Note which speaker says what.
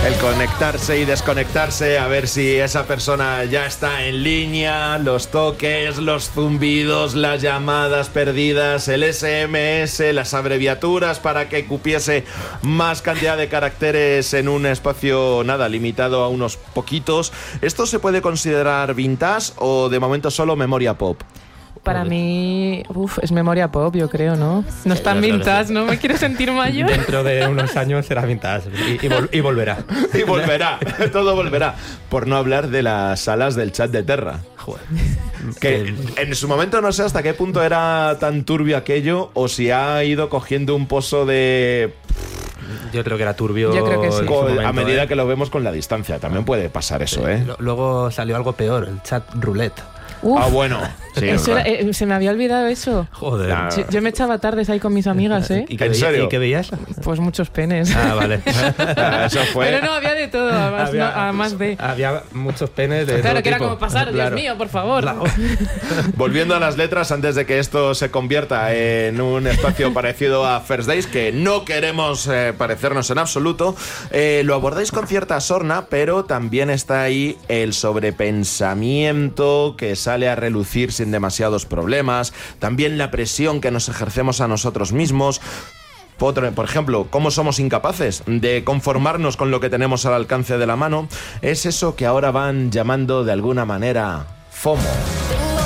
Speaker 1: El conectarse y desconectarse, a ver si esa persona ya está en línea, los toques, los zumbidos, las llamadas perdidas, el SMS, las abreviaturas para que cupiese más cantidad de caracteres en un espacio, nada, limitado a unos poquitos. ¿Esto se puede considerar vintage o de momento solo memoria pop?
Speaker 2: Para mí, es memoria pop, yo creo, ¿no? No es tan vintage, ¿no? Me quiero sentir mayor.
Speaker 3: Dentro de unos años será vintage y volverá.
Speaker 1: Y volverá, todo volverá. Por no hablar de las salas del chat de Terra.
Speaker 3: Joder.
Speaker 1: Que en su momento no sé hasta qué punto era tan turbio aquello o si ha ido cogiendo un pozo de...
Speaker 3: Yo creo que era turbio.
Speaker 2: Yo creo que sí.
Speaker 1: A medida que lo vemos con la distancia. También puede pasar eso, ¿eh?
Speaker 3: Luego salió algo peor, el chat roulette.
Speaker 1: Bueno. Sí,
Speaker 2: eso se me había olvidado eso.
Speaker 3: Joder.
Speaker 2: Yo me echaba tardes ahí con mis amigas, ¿eh?
Speaker 1: ¿En serio?
Speaker 3: ¿Y qué veías?
Speaker 2: Pues muchos penes.
Speaker 3: Ah, vale.
Speaker 1: Eso fue.
Speaker 2: Pero no, había de todo, además de...
Speaker 3: Había muchos penes de
Speaker 2: Claro,
Speaker 3: todo
Speaker 2: que era
Speaker 3: tipo.
Speaker 2: como pasar,
Speaker 3: Claro.
Speaker 2: Dios mío, por favor.
Speaker 1: Volviendo a las letras, antes de que esto se convierta en un espacio parecido a First Days, que no queremos parecernos en absoluto, lo abordáis con cierta sorna, pero también está ahí el sobrepensamiento que sale a relucir sin demasiados problemas, también la presión que nos ejercemos a nosotros mismos. Por ejemplo, ¿cómo somos incapaces de conformarnos con lo que tenemos al alcance de la mano? Es eso que ahora van llamando de alguna manera FOMO.